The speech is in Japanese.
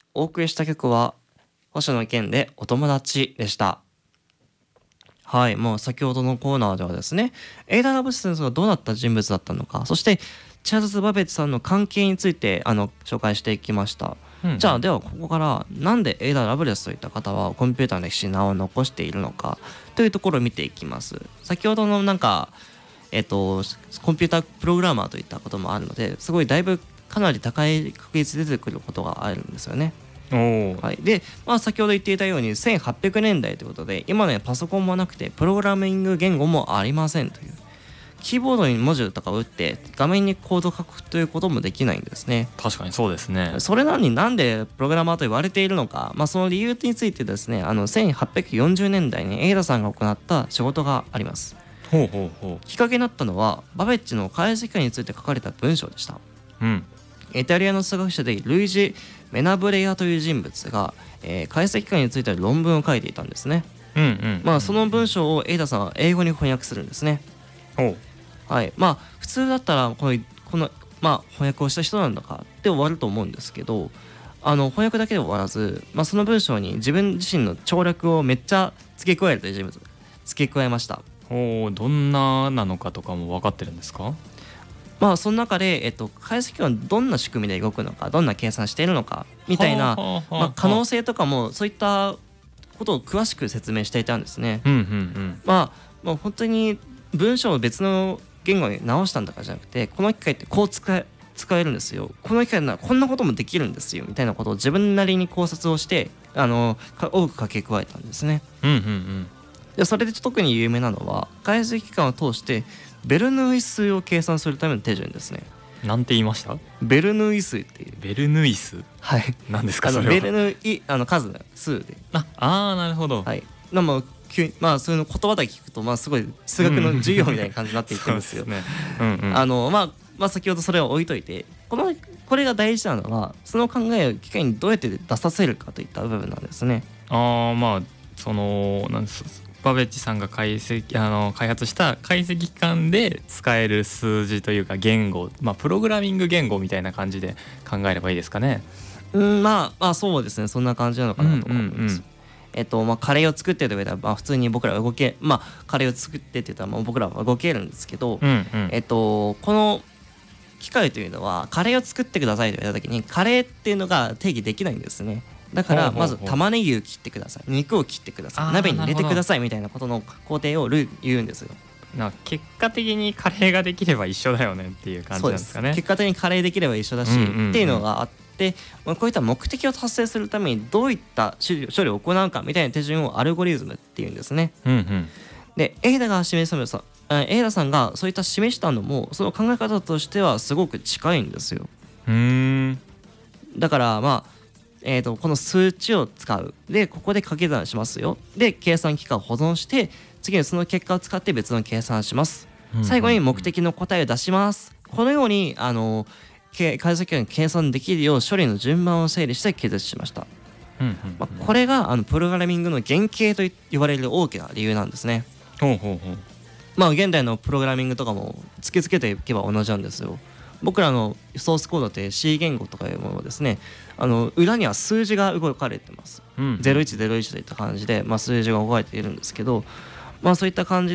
お送りした曲は星野源でお友達でした。はい、もう先ほどのコーナーではですね、エイダ・ラブセンスがどうなった人物だったのか、そしてチャールズ・バベッジさんの関係について紹介していきました。 うんうん、 じゃあではここからなんでエイダ・ラブレスといった方はコンピューターの歴史に名を残しているのかというところを見ていきます。先ほどのコンピュータープログラマーといったこともあるので、すごいだいぶかなり高い確率で出てくることがあるんですよね。はい、で、先ほど言っていたように1800年代ということで、今ねパソコンもなくてプログラミング言語もありませんという、キーボードに文字とかを打って画面にコードを書くということもできないんですね。 確かにそうですね。 それなのになんでプログラマーと言われているのか、その理由についてですね、1840年代にエイダさんが行った仕事があります。 ほうほうほう。 きっかけになったのはバベッジの解析について書かれた文章でした。 うん、 イタリアの数学者でルイージ・メナブレアという人物が、解析化について論文を書いていたんですね。その文章をエイダさんは英語に翻訳するんですね。はい、普通だったらこの翻訳をした人なんだかって終わると思うんですけど、翻訳だけで終わらず、その文章に自分自身の長略をめっちゃ付け加えるという人物付け加えました。 どんななのかとかも分かってるんですか？ その中で、解析はどんな仕組みで動くのか、どんな計算しているのかみたいな、可能性とかもそういったことを詳しく説明していたんですね。本当に文章を別の言語に直したんだからじゃなくて、この機械ってこう使えるんですよ、この機械ならこんなこともできるんですよみたいなことを自分なりに考察をして多く掛け加えたんですね。でそれで特に有名なのは解析機関を通してベルヌイ数を計算するための手順ですね。 なんて言いました？ ベルヌイ数っていう。 ベルヌイ数？はい。何ですかそれは？ ベルヌイ数の数で。 なるほど。 はい。そういうの言葉だけ聞くとすごい数学の授業みたいな感じになっていってるんですよ。先ほどそれを置いといて、これが大事なのはその考えを機械にどうやって出させるかといった部分なんですね。 バベッジさんが開発した解析機関で使える数字というか言語、プログラミング言語みたいな感じで考えればいいですかね。 そうですね、そんな感じなのかなと思います。カレーを作ってる上では普通に僕らはカレーを作ってって言ったら僕らは動けるんですけど、この機械というのはカレーを作ってくださいと言われた時にカレーっていうのが定義できないんですね。だからまず玉ねぎを切ってください、肉を切ってください、鍋に入れてくださいみたいなことの工程を言うんですよ。 結果的にカレーができれば一緒だよねっていう感じなんですかね。 結果的にカレーできれば一緒だし、っていうのがあって、こういった目的を達成するためにどういった処理を行うかみたいな手順をアルゴリズムっていうんですね。でエイダさんがそういった示したのもその考え方としてはすごく近いんですよ。だからこの数値を使うでここで掛け算しますよで計算機関を保存して次にその結果を使って別の計算します、最後に目的の答えを出します。このように解析機関計算できるよう処理の順番を整理して記述しました。これがプログラミングの原型と言われる大きな理由なんですね。現代のプログラミングとかも突きつけていけば同じなんですよ。僕らのソースコードって C 言語とかいうものですね、裏には数字が動かれてます。0101といった感じで、数字が動かれているんですけど、そういった感じ